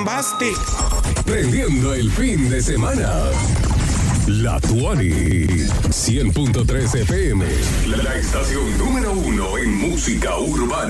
bombastic. Prendiendo el fin de semana. La Tuani 100.3 FM. La estación número 1 en música urbana.